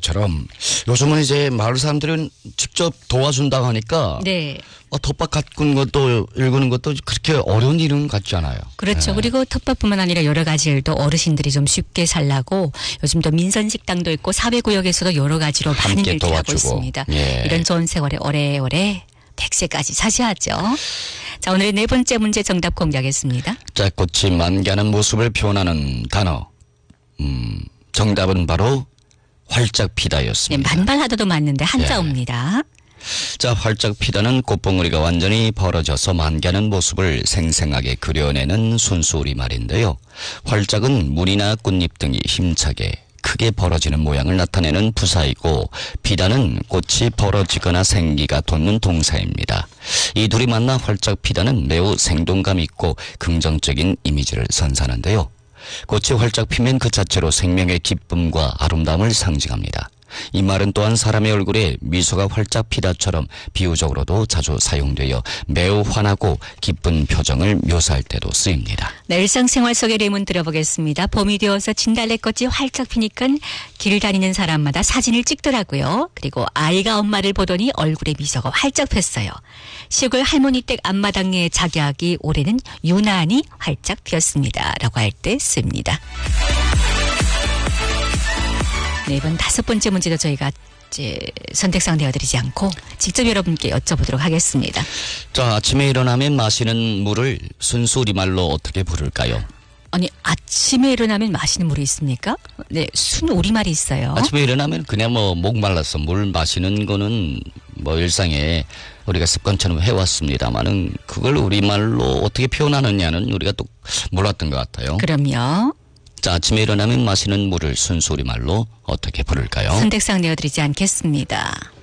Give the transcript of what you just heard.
것처럼 요즘은 이제 마을 사람들은 직접 도와준다고 하니까 네. 텃밭 가꾸는 것도 일구는 것도 그렇게 어려운 일은 같지 않아요. 그렇죠. 네. 그리고 텃밭뿐만 아니라 여러 가지 일도 어르신들이 좀 쉽게 살라고 요즘 또 민선식당도 있고 사회구역에서도 여러 가지로 많은 함께 일들을 하고 도와주고. 있습니다. 예. 이런 좋은 세월에 오래오래 100세까지 사셔야죠. 자, 오늘의 네 번째 문제 정답 공개하겠습니다. 자, 꽃이 만개하는 모습을 표현하는 단어. 정답은 바로 활짝 네, 피다였습니다. 만발하다도 맞는데 한자어입니다. 자, 활짝 피다는 꽃봉오리가 완전히 벌어져서 만개하는 모습을 생생하게 그려내는 순수 우리말인데요. 활짝은 물이나 꽃잎 등이 힘차게 크게 벌어지는 모양을 나타내는 부사이고 피다는 꽃이 벌어지거나 생기가 돋는 동사입니다. 이 둘이 만나 활짝 피다는 매우 생동감 있고 긍정적인 이미지를 선사하는데요. 꽃이 활짝 피면 그 자체로 생명의 기쁨과 아름다움을 상징합니다. 이 말은 또한 사람의 얼굴에 미소가 활짝 피다처럼 비유적으로도 자주 사용되어 매우 환하고 기쁜 표정을 묘사할 때도 쓰입니다. 네, 일상생활 속의 예문 들어보겠습니다. 봄이 되어서 진달래꽃이 활짝 피니까 길 다니는 사람마다 사진을 찍더라고요. 그리고 아이가 엄마를 보더니 얼굴에 미소가 활짝 폈어요. 시골 할머니 댁 앞마당의 작약이 올해는 유난히 활짝 피었습니다. 라고 할 때 씁니다. 네, 이번 다섯 번째 문제도 저희가 이제 선택상 내어드리지 않고 직접 여러분께 여쭤보도록 하겠습니다. 자, 아침에 일어나면 마시는 물을 순수 우리말로 어떻게 부를까요? 아니, 아침에 일어나면 마시는 물이 있습니까? 네, 순 우리말이 있어요. 아침에 일어나면 그냥 목 말라서 물 마시는 거는 일상에 우리가 습관처럼 해왔습니다만은 그걸 우리말로 어떻게 표현하느냐는 우리가 또 몰랐던 것 같아요. 그럼요. 자, 아침에 일어나면 마시는 물을 순수 우리말로 어떻게 부를까요? 선택상 내어드리지 않겠습니다.